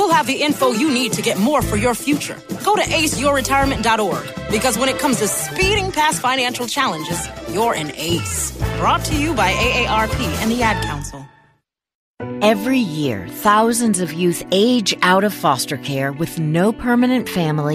you'll have the info you need to get more for your future. Go to aceyourretirement.org, because when it comes to speeding past financial challenges, you're an ace. Brought to you by AARP and the Ad Council. Every year, thousands of youth age out of foster care with no permanent family